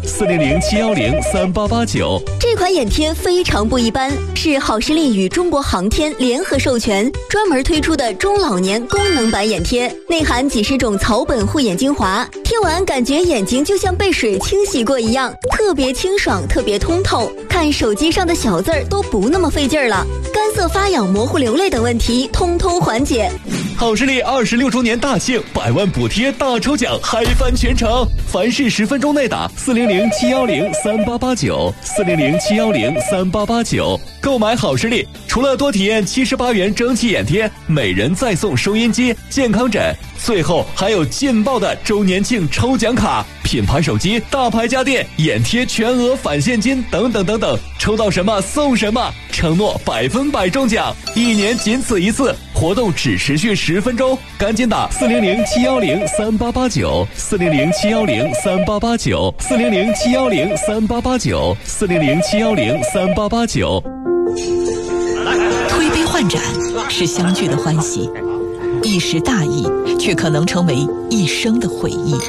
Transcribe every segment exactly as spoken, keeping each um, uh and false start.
四零零七幺零三八八九。 这款眼贴非常不一般，是好视力与中国航天联合授权，专门推出的中老年功能版眼贴，内含几十种草本护眼精华，贴完感觉眼睛就像被水清洗过一样，特别清爽，特别通透，看手机上的小字儿都不那么费劲儿了，干涩发痒、模糊流泪等问题通通缓解。 好视力二十六周年大庆，百万补贴大抽奖，嗨翻全城！凡是十分钟内打四零零七幺零三八八九，四零零七幺零三八八九，购买好视力，除了多体验七十八元蒸汽眼贴，每人再送收音机、健康枕，最后还有劲爆的周年庆抽奖卡、品牌手机、大牌家电、眼贴全额返现金等等等等，抽到什么送什么，承诺百分百中奖，一年仅此一次，活动只持续十分钟，赶紧打四零零七幺零三八八九，四零零七幺零三八八九，四零零七幺零三八八九，四零零七幺零三八八九。 推杯换盏是相聚的欢喜，一时大意却可能成为一生的回忆。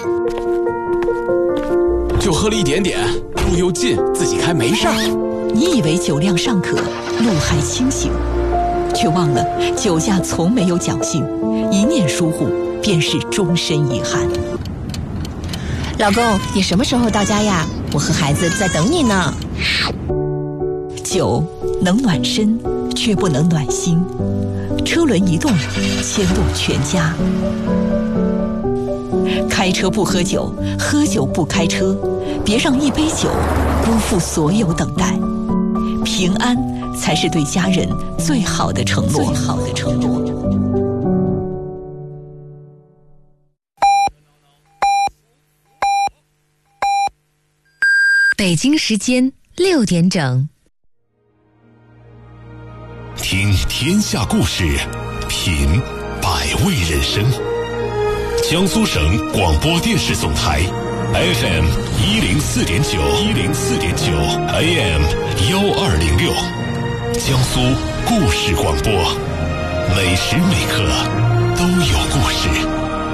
就喝了一点点，路又近，自己开没事儿。 你以为酒量尚可，路还清醒，却忘了酒驾从没有侥幸，一念疏忽便是终身遗憾。 老公，你什么时候到家呀？我和孩子在等你呢。 酒能暖身，却不能暖心。车轮一动，牵动全家。开车不喝酒，喝酒不开车，别让一杯酒辜负所有等待。平安才是对家人最好的承诺。最好的承诺。 北京时间六点整。 听天下故事，品百味人生。江苏省广播电视总台 F M 一零四点九，一零四点九 A M 幺二零六，江苏故事广播，每时每刻都有故事。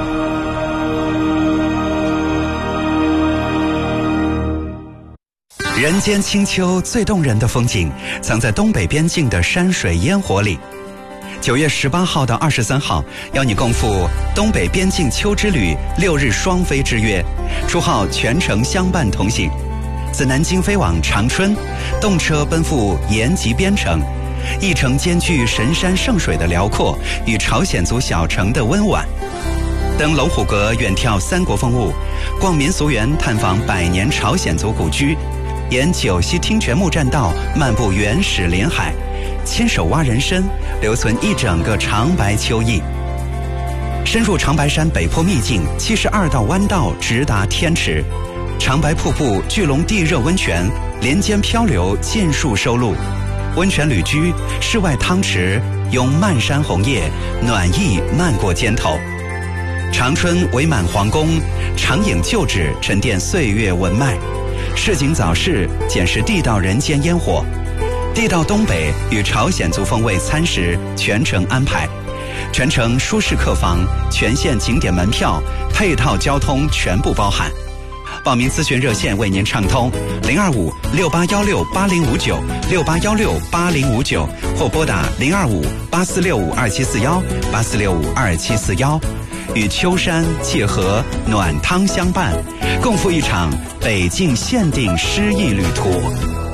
人间清秋最动人的风景，藏在东北边境的山水烟火里。九月十八号到二十三号，邀你共赴东北边境秋之旅六日双飞之约，初号全程相伴同行，自南京飞往长春，动车奔赴延吉边城，一城兼具神山圣水的辽阔与朝鲜族小城的温婉。登龙虎阁远眺三国风物，逛民俗园探访百年朝鲜族古居，沿九溪听泉木栈道漫步原始林海，牵手挖人参，留存一整个长白秋意。深入长白山北坡秘境七十二道弯道，直达天池。长白瀑布巨龙地热温泉，连间漂流尽数收录。温泉旅居，室外汤池，拥漫山红叶，暖意漫过肩头。长春伪满皇宫，长影旧址，沉淀岁月文脉。市井早市，捡拾地道人间烟火。地道东北与朝鲜族风味餐食全程安排，全程舒适客房，全线景点门票，配套交通全部包含。报名咨询热线为您畅通零二五六八幺六八零五九六八幺六八零五九，或拨打零二五八四六五二七四幺八四六五二七四幺。与秋山楔河暖汤相伴，共赴一场北境限定诗意旅途。